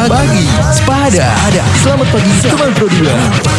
pagi, sepada. Selamat pagi, teman Pro 2.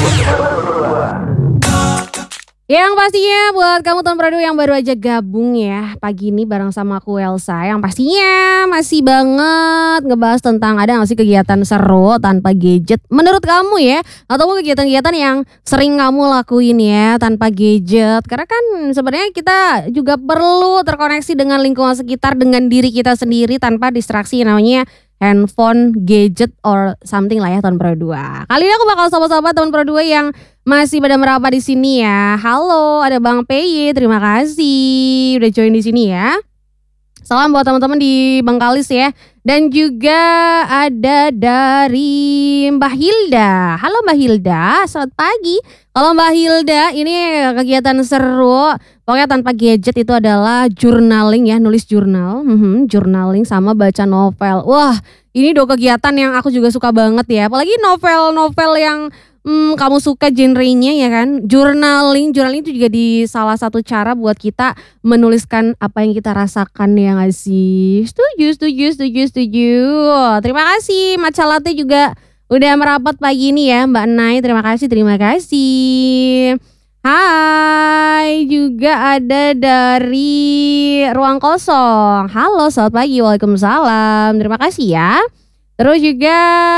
Yang pastinya buat kamu teman Pro 2 yang baru aja gabung ya pagi ini bareng sama aku Elsa, yang pastinya masih banget ngebahas tentang ada gak sih kegiatan seru tanpa gadget menurut kamu ya, ataupun kegiatan-kegiatan yang sering kamu lakuin ya tanpa gadget. Karena kan sebenarnya kita juga perlu terkoneksi dengan lingkungan sekitar, dengan diri kita sendiri tanpa distraksi namanya handphone, gadget, or something lah ya teman Pro 2. Kali ini aku bakal sapa-sapa teman Pro 2 yang masih pada merapat di sini ya. Halo, ada Bang PY, terima kasih udah join di sini ya. Salam buat teman-teman di Bengkalis ya. Dan juga ada dari Mbak Hilda. Halo Mbak Hilda, selamat pagi. Kalau Mbak Hilda ini kegiatan seru, pokoknya tanpa gadget itu adalah journaling ya, nulis jurnal, journaling sama baca novel. Wah, ini dua kegiatan yang aku juga suka banget ya. Apalagi novel-novel yang kamu suka genrenya ya kan. Journaling itu juga di salah satu cara buat kita menuliskan apa yang kita rasakan ya gak sih. Setuju. Terima kasih Matcha Latte juga udah merapat pagi ini ya Mbak Nai. Terima kasih. Hai, juga ada dari Ruang Kosong. Halo, selamat pagi. Waalaikumsalam. Terima kasih ya. Terus juga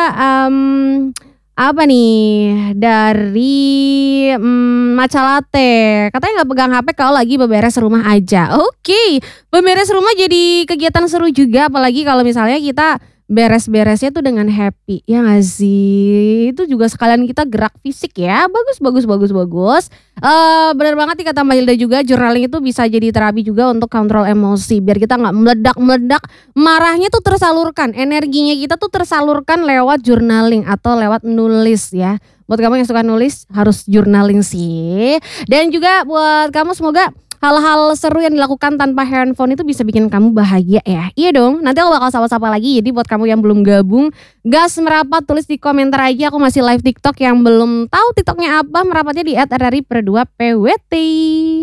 apa nih dari Matcha Latte, katanya nggak pegang HP kalau lagi beberes rumah aja. Oke, beberes rumah jadi kegiatan seru juga, apalagi kalau misalnya kita beres-beresnya tuh dengan happy, ya nggak sih? Itu juga sekalian kita gerak fisik ya, bagus. Benar banget nih kata Mbak Hilda juga, journaling itu bisa jadi terapi juga untuk kontrol emosi, biar kita nggak meledak, marahnya tuh tersalurkan, energinya kita tuh tersalurkan lewat journaling atau lewat nulis ya. Buat kamu yang suka nulis harus journaling sih. Dan juga buat kamu semoga hal-hal seru yang dilakukan tanpa handphone itu bisa bikin kamu bahagia ya. Iya dong, nanti aku bakal sapa-sapa lagi. Jadi buat kamu yang belum gabung, gas merapat, tulis di komentar aja. Aku masih live TikTok, yang belum tahu TikToknya apa, merapatnya di @rri_per2pwt.